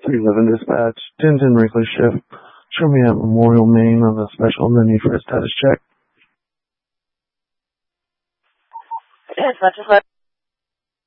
311 dispatch, 1010 regular shift. Show me at Memorial, Maine on the special menu for a status check. Yes, that's just